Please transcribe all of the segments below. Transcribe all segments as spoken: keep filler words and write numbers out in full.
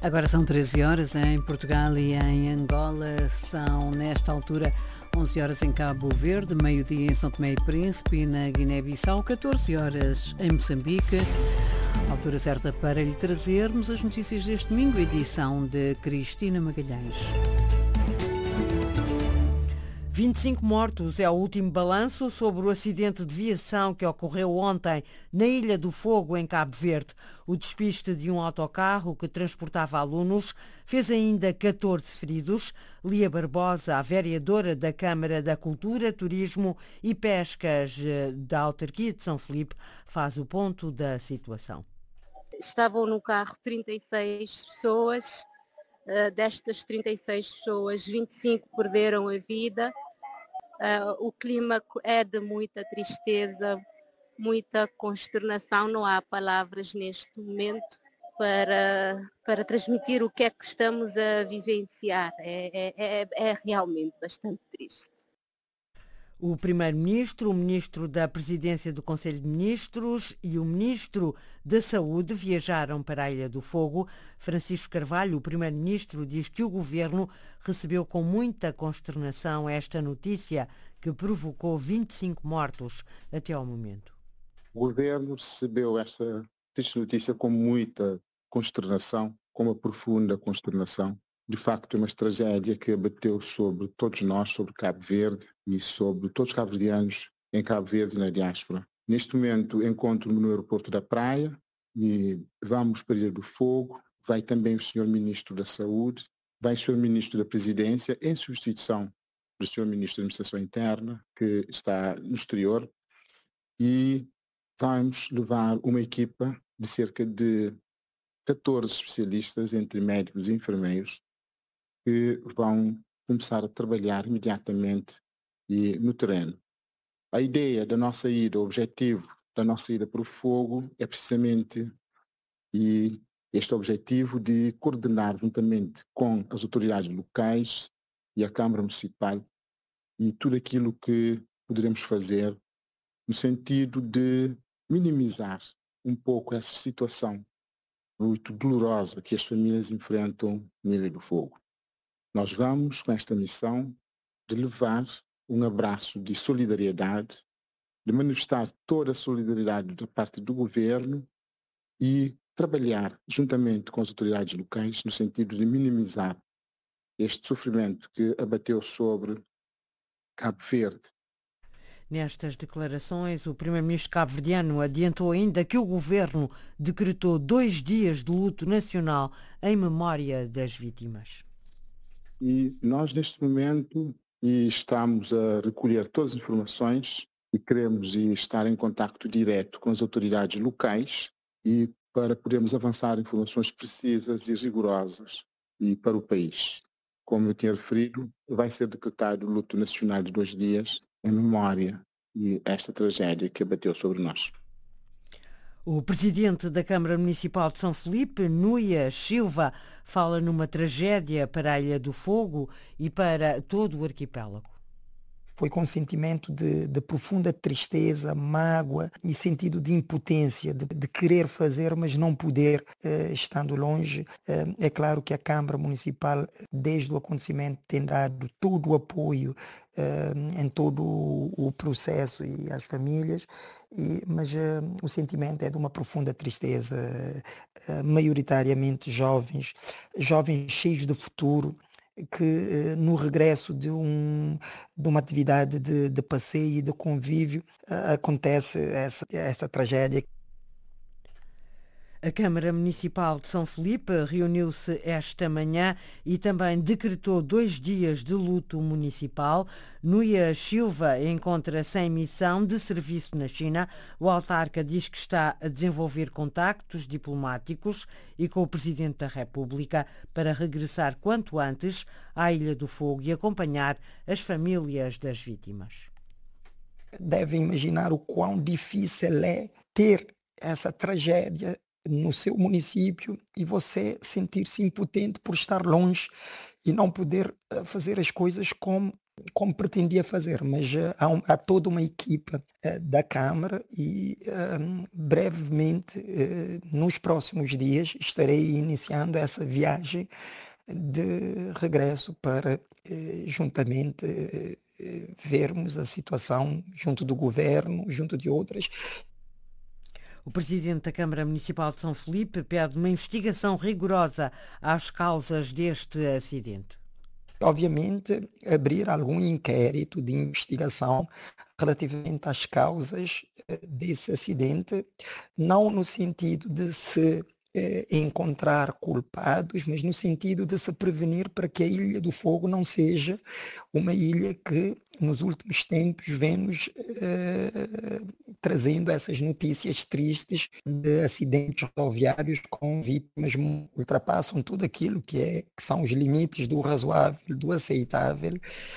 Agora são treze horas em Portugal e em Angola. São, nesta altura, onze horas em Cabo Verde, meio-dia em São Tomé e Príncipe e na Guiné-Bissau, catorze horas em Moçambique. Altura certa para lhe trazermos as notícias deste domingo, edição de Cristina Magalhães. vinte e cinco mortos é o último balanço sobre o acidente de viação que ocorreu ontem na Ilha do Fogo, em Cabo Verde. O despiste de um autocarro que transportava alunos fez ainda catorze feridos. Lia Barbosa, a vereadora da Câmara da Cultura, Turismo e Pescas da autarquia de São Filipe, faz o ponto da situação. Estavam no carro trinta e seis pessoas. Uh, destas trinta e seis pessoas, vinte e cinco perderam a vida. Uh, o clima é de muita tristeza, muita consternação. Não há palavras neste momento para, para transmitir o que é que estamos a vivenciar. É, é, é, é realmente bastante triste. O Primeiro-Ministro, o Ministro da Presidência do Conselho de Ministros e o Ministro da Saúde viajaram para a Ilha do Fogo. Francisco Carvalho, o Primeiro-Ministro, diz que o Governo recebeu com muita consternação esta notícia que provocou vinte e cinco mortos até ao momento. O Governo recebeu esta triste notícia com muita consternação, com uma profunda consternação. De facto, é uma tragédia que abateu sobre todos nós, sobre Cabo Verde e sobre todos os cabo-verdianos em Cabo Verde e na diáspora. Neste momento, encontro-me no aeroporto da Praia e vamos para a Ilha do Fogo. Vai também o senhor Ministro da Saúde, vai o senhor Ministro da Presidência, em substituição do senhor Ministro da Administração Interna, que está no exterior, e vamos levar uma equipa de cerca de catorze especialistas, entre médicos e enfermeiros, que vão começar a trabalhar imediatamente e no terreno. A ideia da nossa ida, o objetivo da nossa ida para o fogo é precisamente e este objetivo de coordenar juntamente com as autoridades locais e a Câmara Municipal e tudo aquilo que poderemos fazer no sentido de minimizar um pouco essa situação muito dolorosa que as famílias enfrentam na Ilha do Fogo. Nós vamos com esta missão de levar um abraço de solidariedade, de manifestar toda a solidariedade da parte do Governo e trabalhar juntamente com as autoridades locais no sentido de minimizar este sofrimento que abateu sobre Cabo Verde. Nestas declarações, o primeiro-ministro cabo-verdiano adiantou ainda que o Governo decretou dois dias de luto nacional em memória das vítimas. E nós, neste momento, e estamos a recolher todas as informações e queremos estar em contacto direto com as autoridades locais e para podermos avançar informações precisas e rigorosas e para o país. Como eu tinha referido, vai ser decretado o luto nacional de dois dias em memória e esta tragédia que abateu sobre nós. O presidente da Câmara Municipal de São Filipe, Núria Silva, fala numa tragédia para a Ilha do Fogo e para todo o arquipélago. Foi com sentimento de, de profunda tristeza, mágoa e sentido de impotência, de, de querer fazer, mas não poder, eh, estando longe. Eh, é claro que a Câmara Municipal, desde o acontecimento, tem dado todo o apoio eh, em todo o, o processo e às famílias, e, mas eh, o sentimento é de uma profunda tristeza, eh, maioritariamente jovens, jovens cheios de futuro, que no regresso de, um, de uma atividade de, de passeio e de convívio acontece essa, essa tragédia. A Câmara Municipal de São Filipe reuniu-se esta manhã e também decretou dois dias de luto municipal. Núria Silva encontra-se em missão de serviço na China. O autarca diz que está a desenvolver contactos diplomáticos e com o Presidente da República para regressar quanto antes à Ilha do Fogo e acompanhar as famílias das vítimas. Devem imaginar o quão difícil é ter essa tragédia no seu município e você sentir-se impotente por estar longe e não poder fazer as coisas como como pretendia fazer, mas uh, há, um, há toda uma equipa uh, da Câmara e uh, brevemente, uh, nos próximos dias, estarei iniciando essa viagem de regresso para uh, juntamente uh, vermos a situação junto do governo, junto de outras. O presidente da Câmara Municipal de São Felipe pede uma investigação rigorosa às causas deste acidente. Obviamente, abrir algum inquérito de investigação relativamente às causas desse acidente, não no sentido de se eh, encontrar culpados, mas no sentido de se prevenir para que a Ilha do Fogo não seja uma ilha que, nos últimos tempos, vemos eh, trazendo essas notícias tristes de acidentes rodoviários com vítimas que ultrapassam tudo aquilo que, é, que são os limites do razoável, do aceitável.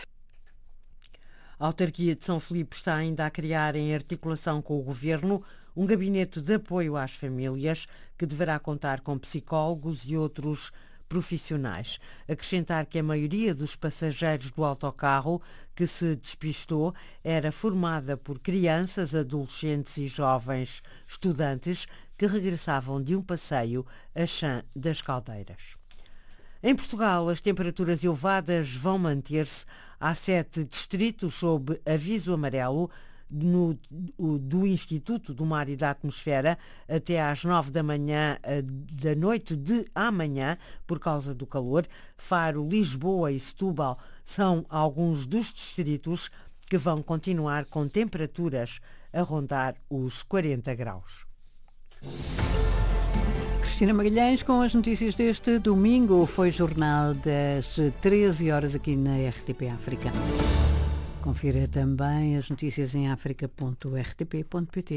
A autarquia de São Felipe está ainda a criar, em articulação com o governo, um gabinete de apoio às famílias que deverá contar com psicólogos e outros profissionais. Acrescentar que a maioria dos passageiros do autocarro que se despistou era formada por crianças, adolescentes e jovens estudantes que regressavam de um passeio a Chã das Caldeiras. Em Portugal, as temperaturas elevadas vão manter-se. Há sete distritos sob aviso amarelo no, do Instituto do Mar e da Atmosfera até às nove da manhã da noite de amanhã, por causa do calor. Faro, Lisboa e Setúbal são alguns dos distritos que vão continuar com temperaturas a rondar os quarenta graus. Cristina Magalhães com as notícias deste domingo. Foi jornal das treze horas aqui na R T P África. Confira também as notícias em africa ponto r t p ponto p t.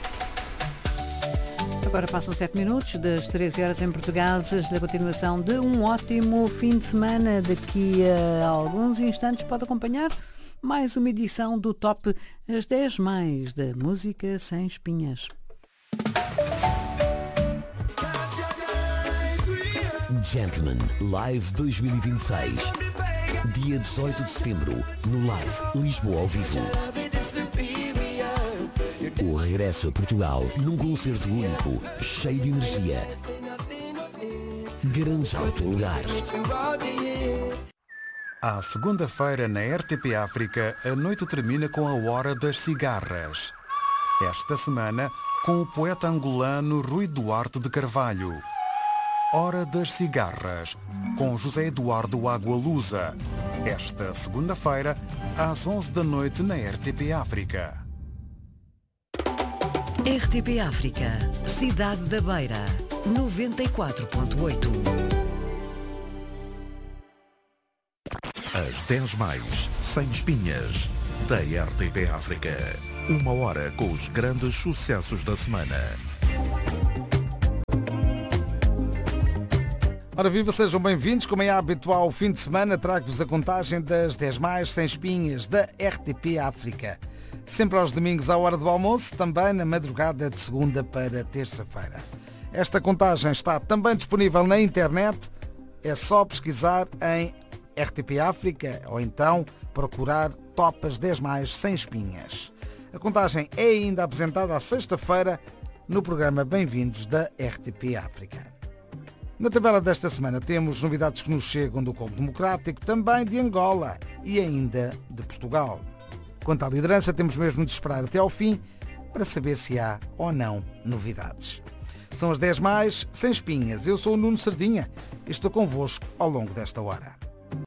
Agora passam sete minutos das treze horas em Portugal. Desejo-lhe a continuação de um ótimo fim de semana. Daqui a alguns instantes pode acompanhar mais uma edição do Top as dez mais da música sem espinhas. Gentleman Live dois mil e vinte e seis. Dia dezoito de setembro, no Live Lisboa ao vivo. O regresso a Portugal num concerto único, cheio de energia. Garante já o teu lugar. À segunda-feira, na R T P África, a noite termina com a Hora das Cigarras. Esta semana, com o poeta angolano Rui Duarte de Carvalho. Hora das Cigarras, com José Eduardo Agualusa. Esta segunda-feira, às onze da noite, na R T P África. R T P África, Cidade da Beira, noventa e quatro ponto oito. As dez mais, sem espinhas, da R T P África. Uma hora com os grandes sucessos da semana. Ora viva, sejam bem-vindos. Como é habitual, ao fim de semana trago-vos a contagem das dez mais sem espinhas da R T P África. Sempre aos domingos à hora do almoço, também na madrugada de segunda para terça-feira. Esta contagem está também disponível na internet. É só pesquisar em R T P África ou então procurar Top as dez mais sem espinhas. A contagem é ainda apresentada à sexta-feira no programa Bem-vindos da R T P África. Na tabela desta semana temos novidades que nos chegam do Congo Democrático, também de Angola e ainda de Portugal. Quanto à liderança, temos mesmo de esperar até ao fim para saber se há ou não novidades. São as dez mais, sem espinhas. Eu sou o Nuno Sardinha e estou convosco ao longo desta hora.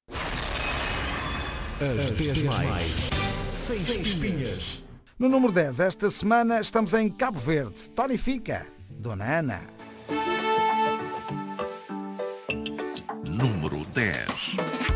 As dez mais, sem espinhas. No número dez, esta semana estamos em Cabo Verde. Tonifica, Dona Ana. Número dez.